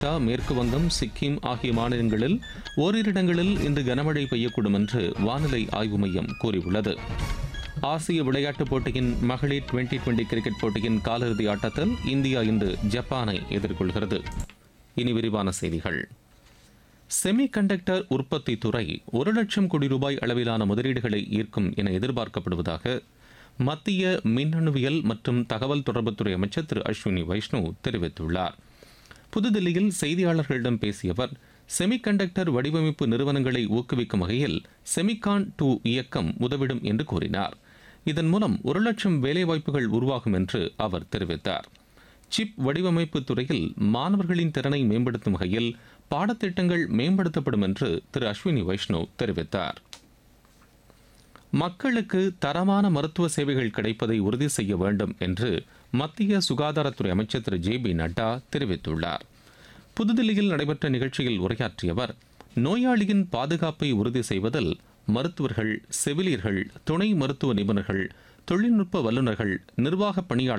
மேற்கு வங்கம், சிக்கிம் ஆகிய மாநிலங்களில் ஓரிரு இடங்களில் இன்று கனமழை பெய்யக்கூடும் என்று வானிலை ஆய்வு மையம் கூறியுள்ளது. ஆசிய விளையாட்டுப் போட்டியின் மகளிர் டுவெண்டி கிரிக்கெட் போட்டியின் காலிறுதி ஆட்டத்தில் இந்தியா இன்று ஜப்பானை எதிர்கொள்கிறது. இனி விரிவான செய்திகள். செமி கண்டக்டர் உற்பத்தி துறை 1,00,000 கோடி ரூபாய் அளவிலான முதலீடுகளை ஈர்க்கும் என எதிர்பார்க்கப்படுவதாக மத்திய மின்னணுவியல் மற்றும் தகவல் தொடர்புத்துறை அமைச்சர் திரு அஸ்வினி வைஷ்ணவ் தெரிவித்துள்ளார். புதுதில்லியில் செய்தியாளர்களிடம் பேசிய அவர், செமி கண்டக்டர் வடிவமைப்பு நிறுவனங்களை ஊக்குவிக்கும் வகையில் செமிகான் 2 இயக்கம் உதவிடும் என்று கூறினார். இதன் மூலம் 1,00,000 வேலைவாய்ப்புகள் உருவாகும் என்று அவர் தெரிவித்தார். சிப் வடிவமைப்பு துறையில் மாணவர்களின் திறனை மேம்படுத்தும் வகையில் பாடத்திட்டங்கள் மேம்படுத்தப்படும் என்று திரு அஸ்வினி வைஷ்ணவ் தெரிவித்தார். மக்களுக்கு தரமான மருத்துவ சேவைகள் கிடைப்பதை உறுதி செய்ய வேண்டும் என்று மத்திய சுகாதாரத்துறை அமைச்சர் திரு ஜே.பி. நட்டா தெரிவித்துள்ளார். புதுதில்லியில் நடைபெற்ற நிகழ்ச்சியில் உரையாற்றிய அவர், நோயாளியின் பாதுகாப்பை உறுதி செய்வதில் மருத்துவர்கள், செவிலியர்கள், துணை மருத்துவ நிபுணர்கள், தொழில்நுட்ப வல்லுநர்கள், நிர்வாக பணியாளர்கள்